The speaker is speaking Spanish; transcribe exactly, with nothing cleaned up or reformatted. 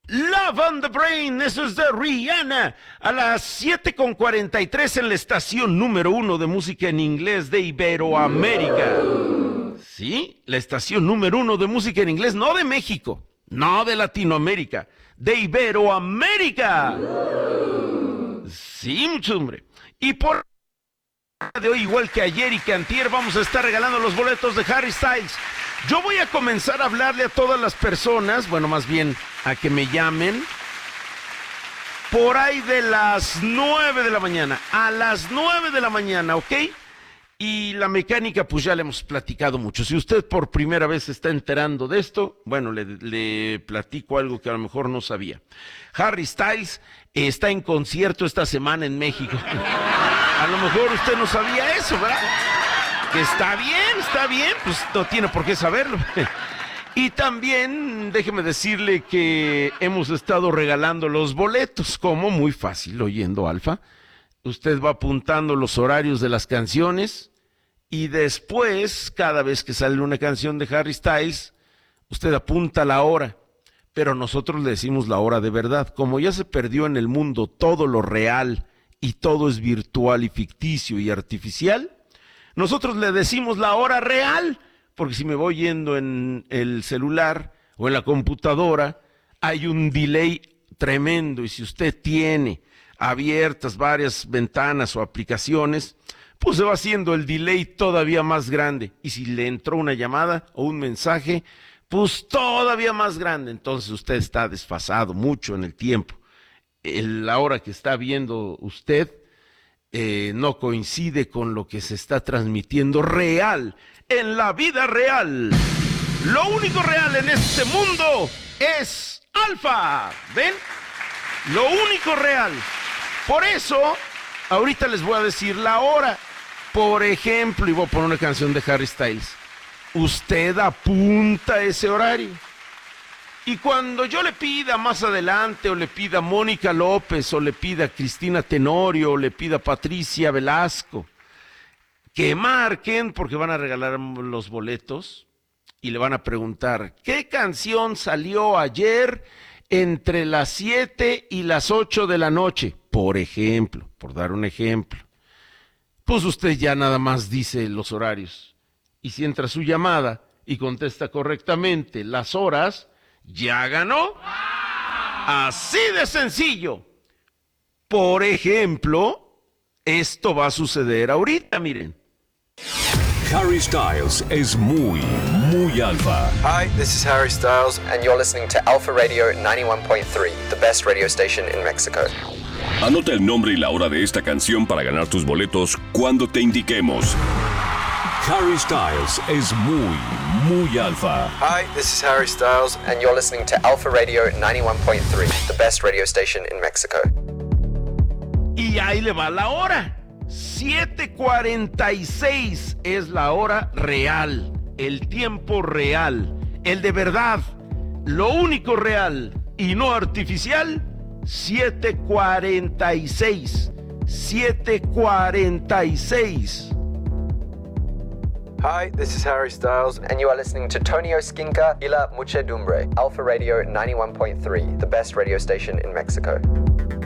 Love on the Brain, eso es de Rihanna, a las siete con cuarenta y tres en la estación número uno de música en inglés de Iberoamérica. Sí, la estación número uno de música en inglés, no de México, no de Latinoamérica, de Iberoamérica. Sí, mucho hombre. Y por de hoy, igual que ayer y que antier, vamos a estar regalando los boletos de Harry Styles. Yo voy a comenzar a hablarle a todas las personas, bueno, más bien a que me llamen, por ahí de las nueve de la mañana, a las nueve de la mañana, ¿ok? Y la mecánica, pues ya le hemos platicado mucho. Si usted por primera vez se está enterando de esto, bueno, le, le platico algo que a lo mejor no sabía. Harry Styles está en concierto esta semana en México. A lo mejor usted no sabía eso, ¿verdad? Que está bien, está bien, pues no tiene por qué saberlo. Y también, déjeme decirle que hemos estado regalando los boletos, como muy fácil, oyendo Alfa. Usted va apuntando los horarios de las canciones y después, cada vez que sale una canción de Harry Styles, usted apunta la hora, pero nosotros le decimos la hora de verdad. Como ya se perdió en el mundo todo lo real y todo es virtual y ficticio y artificial, nosotros le decimos la hora real, porque si me voy yendo en el celular o en la computadora, hay un delay tremendo, y si usted tiene abiertas varias ventanas o aplicaciones, pues se va haciendo el delay todavía más grande, y si le entró una llamada o un mensaje, pues todavía más grande. Entonces usted está desfasado mucho en el tiempo. El, la hora que está viendo usted eh, no coincide con lo que se está transmitiendo real, en la vida real. Lo único real en este mundo es Alfa, ¿ven? Lo único real. Por eso, ahorita les voy a decir la hora. Por ejemplo, y voy a poner una canción de Harry Styles. Usted apunta ese horario. Y cuando yo le pida más adelante, o le pida a Mónica López, o le pida a Cristina Tenorio, o le pida a Patricia Velasco, que marquen, porque van a regalar los boletos, y le van a preguntar, ¿qué canción salió ayer entre las siete y las ocho de la noche? Por ejemplo, por dar un ejemplo. Pues usted ya nada más dice los horarios. Y si entra su llamada y contesta correctamente las horas, ya ganó. Así de sencillo. Por ejemplo, esto va a suceder ahorita, miren. Harry Styles es muy, muy alfa. Hi, this is Harry Styles, and you're listening to Alpha Radio ninety-one point three, the best radio station in Mexico. Anota el nombre y la hora de esta canción para ganar tus boletos cuando te indiquemos. Harry Styles es muy, muy alfa. Hi, this is Harry Styles, and you're listening to Alpha Radio ninety-one point three, the best radio station in Mexico. Y ahí le va la hora. siete cuarenta y seis es la hora real, el tiempo real, el de verdad, lo único real y no artificial. siete cuarenta y seis, siete cuarenta y seis. Hi, this is Harry Styles, and you are listening to Tonio Skinka y La Muchedumbre, Alpha Radio ninety-one point three, the best radio station in Mexico.